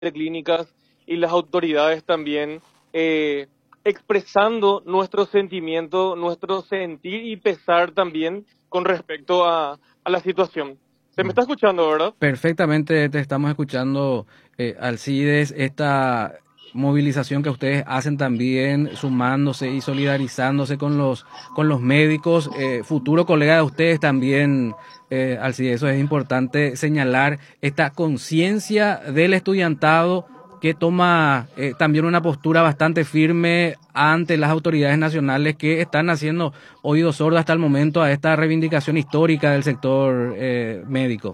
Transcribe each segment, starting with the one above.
de clínicas y las autoridades también expresando nuestro sentimiento, nuestro sentir y pesar también con respecto a la situación. Se me está escuchando, ¿verdad? Perfectamente te estamos escuchando, Alcides, esta movilización que ustedes hacen también, sumándose y solidarizándose con los médicos, futuro colega de ustedes también, Alcides, eso es importante señalar, esta conciencia del estudiantado que toma también una postura bastante firme ante las autoridades nacionales que están haciendo oídos sordos hasta el momento a esta reivindicación histórica del sector médico.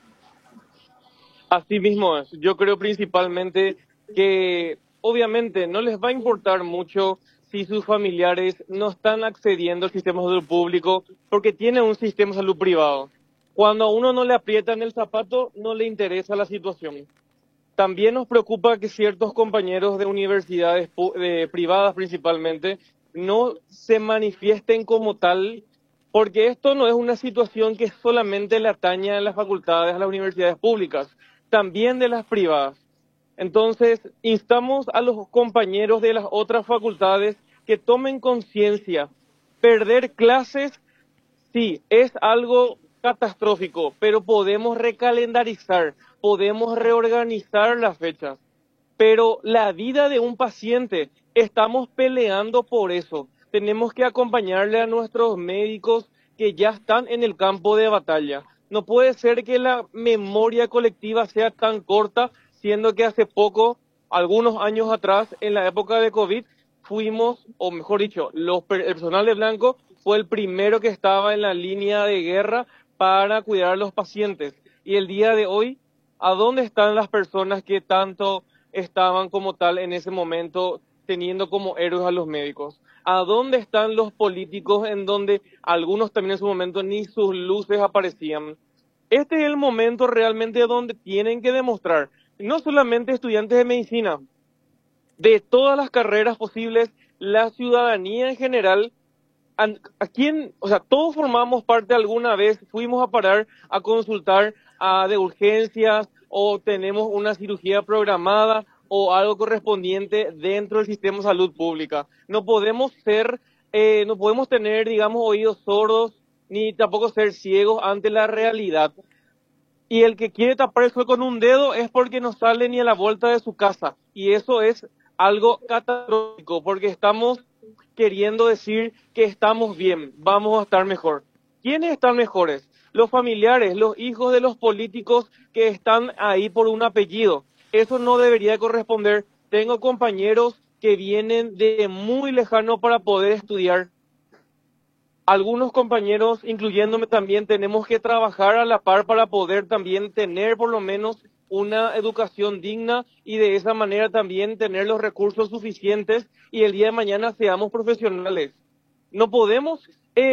Así mismo es. Yo creo principalmente que obviamente no les va a importar mucho si sus familiares no están accediendo al sistema de salud público porque tienen un sistema de salud privado. Cuando a uno no le aprietan el zapato, no le interesa la situación. También nos preocupa que ciertos compañeros de universidades privadas principalmente no se manifiesten como tal, porque esto no es una situación que solamente le atañe a las facultades, a las universidades públicas, también de las privadas. Entonces, instamos a los compañeros de las otras facultades que tomen conciencia. Perder clases, sí, es algo catastrófico, pero podemos recalendarizar, podemos reorganizar las fechas. Pero la vida de un paciente, estamos peleando por eso. Tenemos que acompañarle a nuestros médicos que ya están en el campo de batalla. No puede ser que la memoria colectiva sea tan corta, siendo que hace poco, algunos años atrás, en la época de COVID, fuimos, o mejor dicho, el personal de blanco fue el primero que estaba en la línea de guerra para cuidar a los pacientes. Y el día de hoy, ¿a dónde están las personas que tanto estaban como tal en ese momento teniendo como héroes a los médicos? ¿A dónde están los políticos en donde algunos también en su momento ni sus luces aparecían? Este es el momento realmente donde tienen que demostrar, no solamente estudiantes de medicina, de todas las carreras posibles, la ciudadanía en general, a quién, o sea, todos formamos parte alguna vez, fuimos a parar a consultar de urgencias o tenemos una cirugía programada o algo correspondiente dentro del sistema de salud pública. No podemos no podemos tener, digamos, oídos sordos ni tampoco ser ciegos ante la realidad. Y el que quiere tapar el sol con un dedo es porque no sale ni a la vuelta de su casa. Y eso es algo catastrófico, porque estamos queriendo decir que estamos bien, vamos a estar mejor. ¿Quiénes están mejores? Los familiares, los hijos de los políticos que están ahí por un apellido. Eso no debería corresponder. Tengo compañeros que vienen de muy lejano para poder estudiar. Algunos compañeros, incluyéndome también, tenemos que trabajar a la par para poder también tener por lo menos una educación digna y de esa manera también tener los recursos suficientes y el día de mañana seamos profesionales. No podemos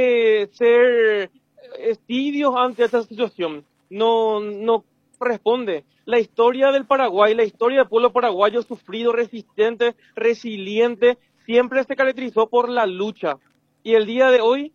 ser tibios ante esta situación. No corresponde. La historia del Paraguay, la historia del pueblo paraguayo sufrido, resistente, resiliente, siempre se caracterizó por la lucha. Y el día de hoy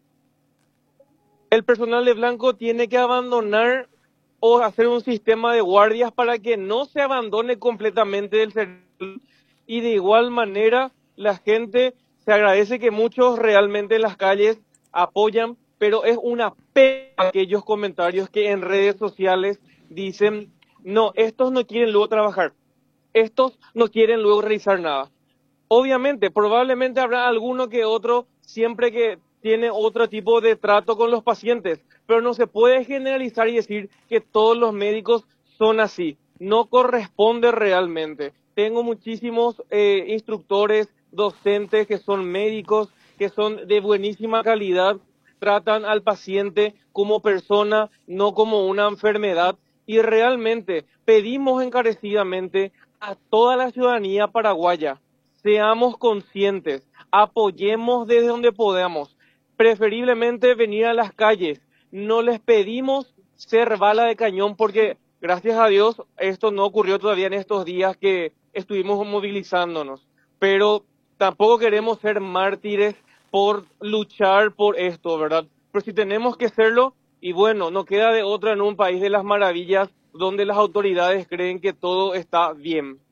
el personal de blanco tiene que abandonar o hacer un sistema de guardias para que no se abandone completamente del servicio. Y de igual manera, la gente se agradece que muchos realmente en las calles apoyan, pero es una pena aquellos comentarios que en redes sociales dicen, no, estos no quieren luego trabajar, estos no quieren luego realizar nada. Obviamente, probablemente habrá alguno que otro siempre que tiene otro tipo de trato con los pacientes, pero no se puede generalizar y decir que todos los médicos son así. No corresponde realmente. Tengo muchísimos instructores, docentes que son médicos, que son de buenísima calidad, tratan al paciente como persona, no como una enfermedad, y realmente pedimos encarecidamente a toda la ciudadanía paraguaya, seamos conscientes, apoyemos desde donde podamos, preferiblemente venir a las calles. No les pedimos ser bala de cañón porque, gracias a Dios, esto no ocurrió todavía en estos días que estuvimos movilizándonos. Pero tampoco queremos ser mártires por luchar por esto, ¿verdad? Pero si tenemos que serlo, y bueno, no queda de otra en un país de las maravillas, donde las autoridades creen que todo está bien.